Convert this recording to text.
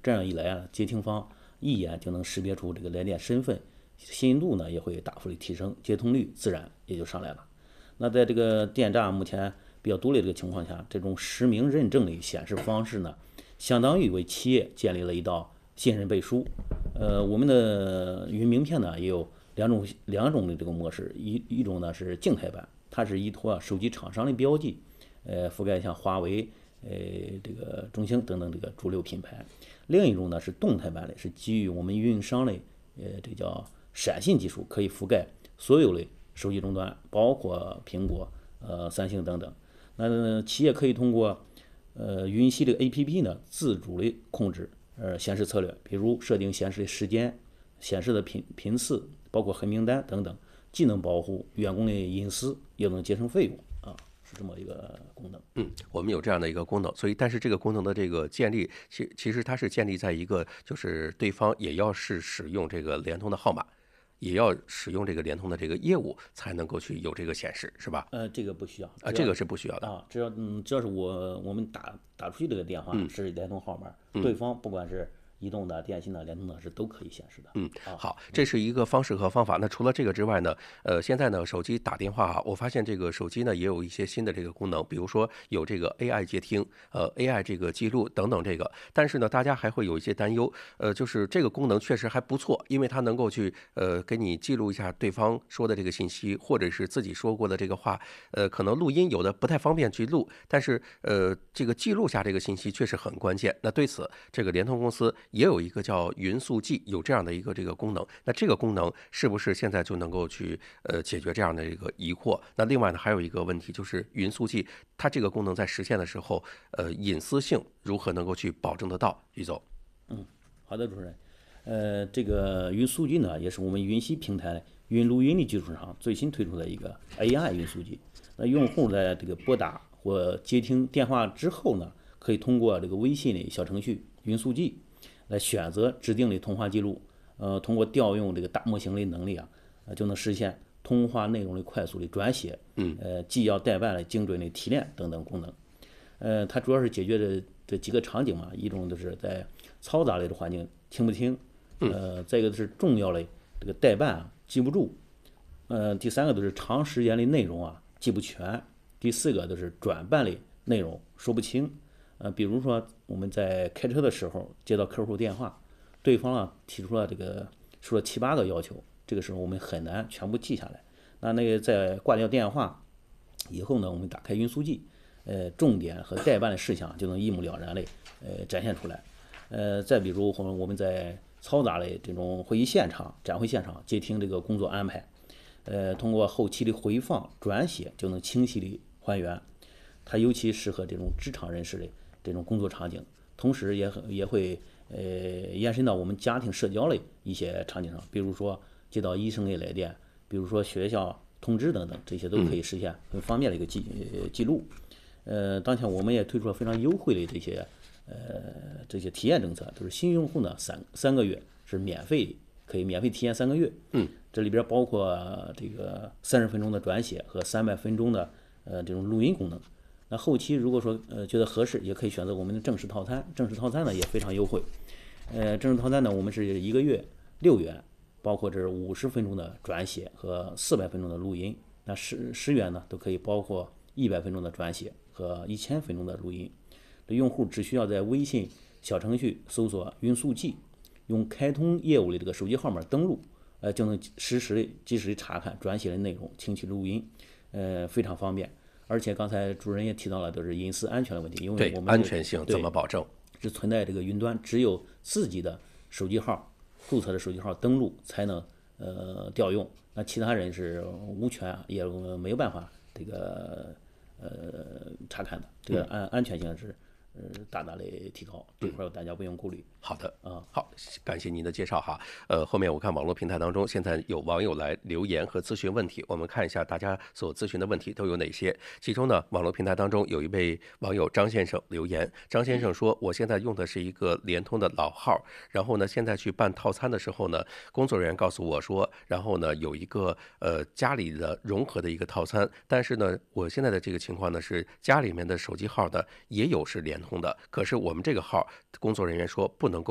这样一来啊，接听方一眼就能识别出这个来电身份，信任度呢也会大幅的提升，接通率自然也就上来了。那在这个电诈目前比较多的这个情况下，这种实名认证的显示方式呢，相当于为企业建立了一道信任背书。我们的云名片呢也有两种的这个模式，一种呢是静态版，它是依托手机厂商的标记，覆盖像华为、这个中兴等等这个主流品牌。另一种呢是动态版的，是基于我们运营商的这叫闪信技术，可以覆盖所有的手机终端，包括苹果、三星等等。那企业可以通过云系的 APP 呢自主的控制显示策略，比如设定显示的时间、显示的频次，包括黑名单等等，既能保护员工的隐私，也能节省费用啊，是这么一个功能。 我们有这样的一个功能，所以但是这个功能的这个建立，其实它是建立在一个就是对方也要是使用这个联通的号码，也要使用这个联通的这个业务才能够去有这个显示，是吧？ 这个不需要这个是不需要的啊，只要是我们打出去这个电话是联通号码，对方不管是移动的、电信的、联通的是都可以显示的。 好，这是一个方式和方法。那除了这个之外呢，现在呢，手机打电话我发现这个手机呢也有一些新的这个功能，比如说有这个 AI 接听，AI 这个记录等等这个。但是呢，大家还会有一些担忧，就是这个功能确实还不错，因为它能够去给你记录一下对方说的这个信息，或者是自己说过的这个话，可能录音有的不太方便去录，但是这个记录下这个信息确实很关键。那对此，这个联通公司也有一个叫云速记，有这样的一个这个功能。那这个功能是不是现在就能够去解决这样的一个疑惑？那另外呢，还有一个问题就是云速记它这个功能在实现的时候，隐私性如何能够去保证得到？于总， 好的，主持人。这个云速记呢，也是我们云系平台云录音的基础上最新推出的一个 AI 云速记。那用户在这个拨打或接听电话之后呢，可以通过这个微信的小程序云速记来选择指定的通话记录，通过调用这个大模型的能力啊，就能实现通话内容的快速的转写，纪要代办的精准的提炼等等功能。它主要是解决这几个场景嘛，一种就是在嘈杂类的环境听不清，再一个是重要的这个代办啊记不住，第三个就是长时间的内容啊记不全，第四个就是转办的内容说不清。比如说我们在开车的时候接到客户电话，对方啊提出了说了7、8个要求，这个时候我们很难全部记下来。那个在挂掉电话以后呢，我们打开云速记，重点和代办的事项就能一目了然的展现出来。再比如我们在嘈杂的这种会议现场、展会现场接听这个工作安排，通过后期的回放转写就能清晰的还原。它尤其适合这种职场人士的这种工作场景，同时也会延伸到我们家庭社交的一些场景上，比如说接到医生的来电，比如说学校通知等等，这些都可以实现很方便的一个记录。当前我们也推出了非常优惠的这些体验政策，就是新用户呢三个月是免费，可以免费体验3个月。这里边包括这个30分钟的转写和300分钟的这种录音功能。那后期如果说觉得合适，也可以选择我们的正式套餐。正式套餐呢也非常优惠。正式套餐呢我们是1个月6元，包括这50分钟的转写和400分钟的录音。那10元呢都可以包括100分钟的转写和1000分钟的录音。这用户只需要在微信小程序搜索云速记，用开通业务的这个手机号码登录，就能及时的查看转写的内容，听取录音，非常方便。而且刚才主任也提到了，就是隐私安全的问题，因为我们安全性怎么保证？ 是存在这个云端只有自己的手机号注册的手机号登录才能调用，那其他人是无权啊，也没有办法这个查看的。这个安全性是大大的提高，这块大家不用顾虑。 好的，好，感谢您的介绍哈。后面我看网络平台当中，现在有网友来留言和咨询问题，我们看一下大家所咨询的问题都有哪些。其中呢，网络平台当中有一位网友张先生留言，张先生说，我现在用的是一个联通的老号，然后呢，现在去办套餐的时候呢，工作人员告诉我说，然后呢有一个家里的融合的一个套餐，但是呢，我现在的这个情况呢是家里面的手机号呢也有是联通的，可是我们这个号工作人员说不能够